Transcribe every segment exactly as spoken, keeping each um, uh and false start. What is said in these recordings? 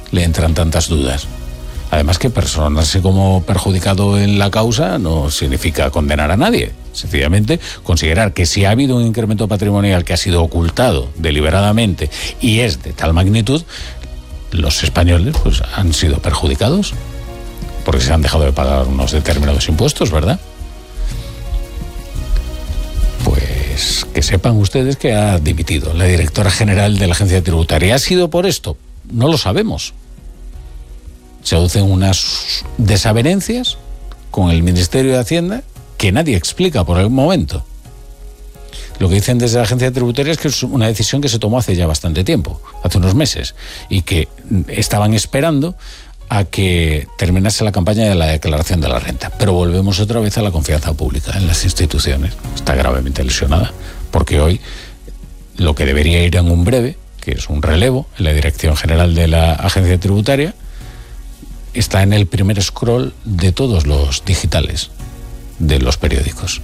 le entran tantas dudas. Además que personarse como perjudicado en la causa no significa condenar a nadie. Sencillamente considerar que si ha habido un incremento patrimonial que ha sido ocultado deliberadamente y es de tal magnitud, los españoles pues han sido perjudicados porque se han dejado de pagar unos determinados impuestos, ¿verdad? Pues que sepan ustedes que ha dimitido la directora general de la Agencia Tributaria. ¿Ha sido por esto? No lo sabemos. Se aducen unas desavenencias con el Ministerio de Hacienda que nadie explica por el momento. Lo que dicen desde la Agencia Tributaria es que es una decisión que se tomó hace ya bastante tiempo, hace unos meses, y que estaban esperando a que terminase la campaña de la declaración de la renta. Pero volvemos otra vez a la confianza pública en las instituciones. Está gravemente lesionada, porque hoy lo que debería ir en un breve, que es un relevo en la Dirección General de la Agencia Tributaria, está en el primer scroll de todos los digitales de los periódicos.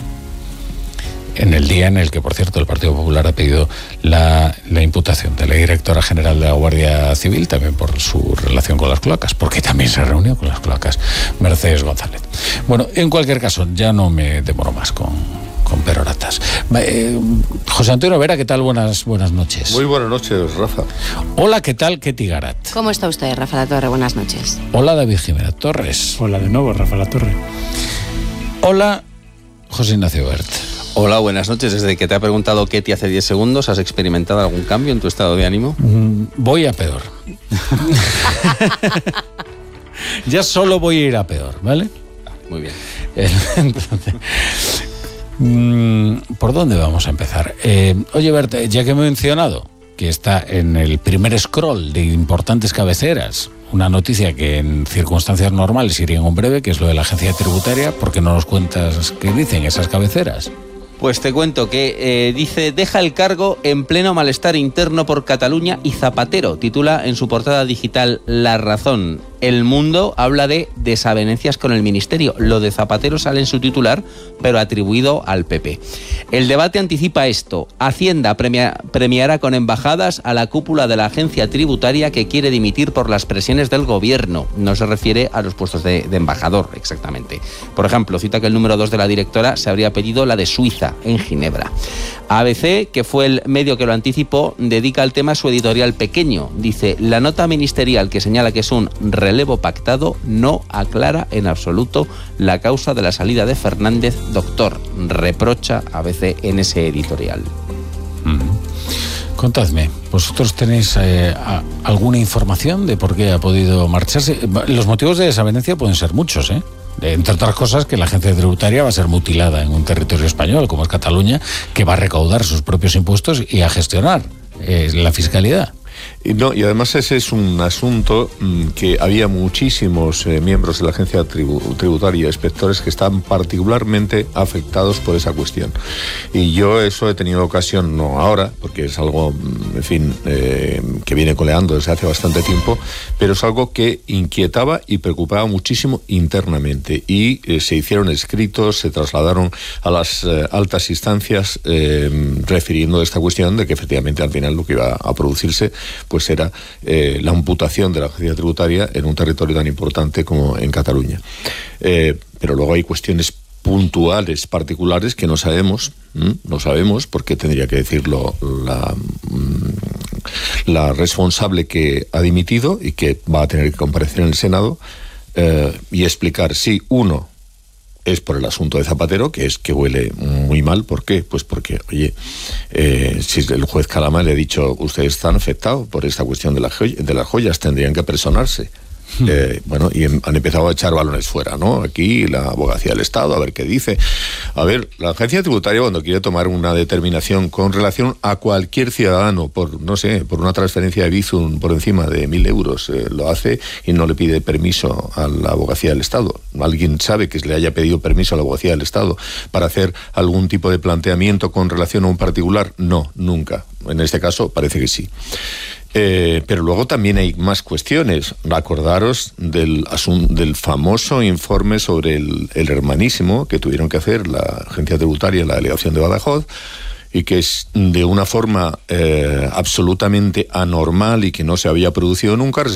En el día en el que, por cierto, el Partido Popular ha pedido la, la imputación de la directora general de la Guardia Civil, también por su relación con las cloacas, porque también se reunió con las cloacas, Mercedes González. Bueno, en cualquier caso, ya no me demoro más con, con peroratas. Eh, José Antonio Vera, ¿qué tal? Buenas, buenas noches. Muy buenas noches, Rafa. Hola, ¿qué tal? Ketty Garat. ¿Cómo está usted, Rafa Latorre? Buenas noches. Hola, David Jiménez Torres. Hola de nuevo, Rafa Latorre. Hola, José Ignacio Bert. Hola, buenas noches. Desde que te ha preguntado Ketty hace diez segundos, ¿has experimentado algún cambio en tu estado de ánimo? Mm, voy a peor. Ya solo voy a ir a peor, ¿vale? Muy bien. Entonces, ¿por dónde vamos a empezar? Eh, oye, Bert, ya que me he mencionado que está en el primer scroll de importantes cabeceras, una noticia que en circunstancias normales iría en un breve, que es lo de la Agencia Tributaria, ¿por qué no nos cuentas qué dicen esas cabeceras? Pues te cuento que eh, dice, deja el cargo en pleno malestar interno por Cataluña y Zapatero, titula en su portada digital La Razón. El Mundo habla de desavenencias con el Ministerio. Lo de Zapatero sale en su titular, pero atribuido al P P. El debate anticipa esto. Hacienda premia, premiará con embajadas a la cúpula de la Agencia Tributaria que quiere dimitir por las presiones del gobierno. No se refiere a los puestos de, de embajador, exactamente. Por ejemplo, cita que el número dos de la directora se habría pedido la de Suiza, en Ginebra. A B C, que fue el medio que lo anticipó, dedica al tema su editorial pequeño. Dice, la nota ministerial que señala que es un relevo pactado no aclara en absoluto la causa de la salida de Fernández, doctor. Reprocha A B C en ese editorial. Mm. Contadme, ¿vosotros tenéis eh, a, alguna información de por qué ha podido marcharse? Los motivos de desavenencia pueden ser muchos, ¿eh? Entre otras cosas, que la agencia tributaria va a ser mutilada en un territorio español, como es Cataluña, que va a recaudar sus propios impuestos y a gestionar eh, la fiscalidad. Y, no, y además ese es un asunto mmm, que había muchísimos eh, miembros de la agencia tribu, tributaria, inspectores, que están particularmente afectados por esa cuestión. Y yo eso he tenido ocasión, no ahora, porque es algo, en fin, eh, que viene coleando desde hace bastante tiempo, pero es algo que inquietaba y preocupaba muchísimo internamente. Y eh, se hicieron escritos, se trasladaron a las eh, altas instancias eh, refiriendo a esta cuestión de que efectivamente al final lo que iba a producirse pues era eh, la imputación de la agencia tributaria en un territorio tan importante como en Cataluña. Eh, pero luego hay cuestiones puntuales, particulares, que no sabemos, ¿m? no sabemos, porque tendría que decirlo la, la responsable que ha dimitido y que va a tener que comparecer en el Senado eh, y explicar si, uno, es por el asunto de Zapatero, que es que huele muy mal. ¿Por qué? Pues porque, oye, eh, si el juez Calama le ha dicho, ustedes están afectados por esta cuestión de, la joy- de las joyas, tendrían que personarse. Eh, bueno, y han empezado a echar balones fuera, ¿no? Aquí la abogacía del Estado, a ver qué dice. A ver, la agencia tributaria, cuando quiere tomar una determinación con relación a cualquier ciudadano por, no sé, por una transferencia de Bizum por encima de mil euros, eh, lo hace y no le pide permiso a la abogacía del Estado. ¿Alguien sabe que le haya pedido permiso a la abogacía del Estado para hacer algún tipo de planteamiento con relación a un particular? No, nunca. En este caso parece que sí. Eh, pero luego también hay más cuestiones. Acordaros del, asun- del famoso informe sobre el, el hermanísimo que tuvieron que hacer la agencia tributaria, la delegación de Badajoz, y que es de una forma eh, absolutamente anormal y que no se había producido nunca.